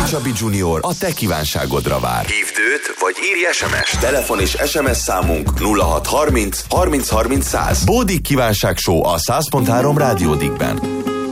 Csabi Junior a te kívánságodra vár. Hívd őt, vagy írj SMS-t. Telefon és SMS számunk 0630 30 30 100. Bódik kívánság show a 100.3 Rádió Dickben.